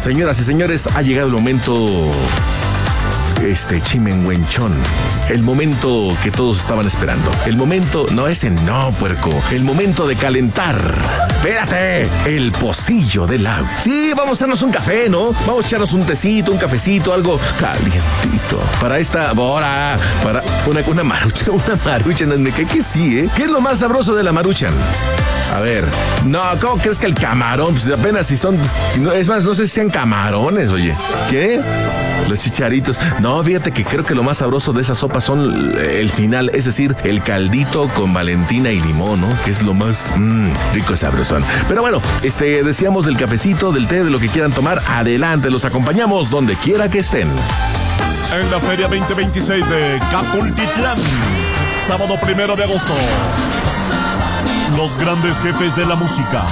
Señoras y señores, ha llegado el momento chimenguenchón. El momento que todos estaban esperando. El momento, no ese no, puerco. El momento de calentar. Espérate, el pocillo del agua. Sí, vamos a hacernos un café, ¿no? Vamos a echarnos un tecito, un cafecito, algo calientito. Para esta hora, para una maruchan. Que sí, ¿eh? ¿Qué es lo más sabroso de la maruchan? A ver, no, ¿cómo crees que el camarón? Pues apenas si son, es más, no sé si sean camarones, oye. ¿Qué? Los chicharitos. No, fíjate que creo que lo más sabroso de esa sopa son el final, es decir, el caldito con Valentina y limón, ¿no? Que es lo más rico y sabrosón. Pero bueno, decíamos del cafecito, del té, de lo que quieran tomar. Adelante, los acompañamos donde quiera que estén. En la Feria 2026 de Capultitlán, sábado 1 de agosto. Los grandes jefes de la música,